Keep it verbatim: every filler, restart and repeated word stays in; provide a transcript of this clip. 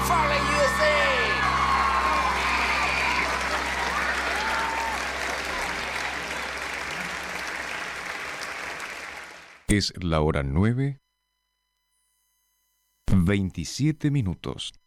Falling U S A. Es la hora nueve, veintisiete minutos.